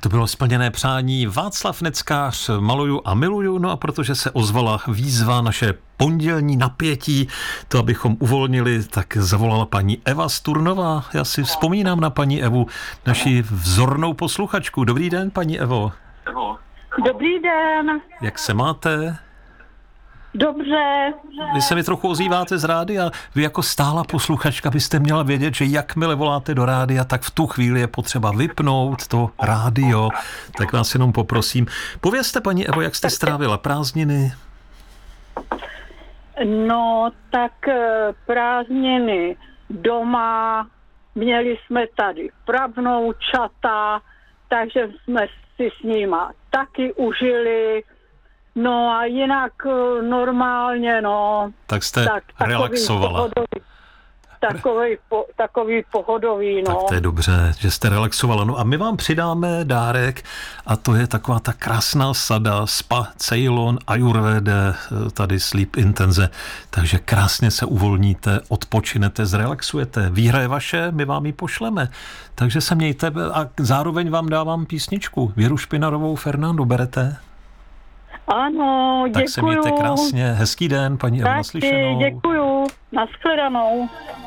To bylo splněné přání. Václav Neckář, Maluju a miluju. No a protože se ozvala výzva, naše pondělní napětí, to abychom uvolnili, tak zavolala paní Eva Sturnová. Já si vzpomínám na paní Evu, naši vzornou posluchačku. Dobrý den, paní Evo. Dobrý den. Jak se máte? Dobře. Vy se mi trochu ozýváte z rádia. Vy jako stála posluchačka byste měla vědět, že jakmile voláte do rádia, tak v tu chvíli je potřeba vypnout to rádio. Tak vás jenom poprosím. Povězte, paní Evo, jak jste strávila prázdniny? No, tak prázdniny doma, měli jsme tady pravnoučata, takže jsme si s nima taky užili. No a jinak normálně, no. Tak jste relaxovala. Takový pohodový, no. Tak to je dobře, že jste relaxovala. No a my vám přidáme dárek a to je taková ta krásná sada Spa Ceylon Ayurveda, tady Sleep Intenze. Takže krásně se uvolníte, odpočinete, zrelaxujete. Výhra je vaše, my vám ji pošleme. Takže se mějte a zároveň vám dávám písničku. Věru Špinarovou, Fernando, berete? Ano, děkuju. Tak se mějte krásně. Hezký den, paní Evo, naslyšenou. Děkuju. Nashledanou.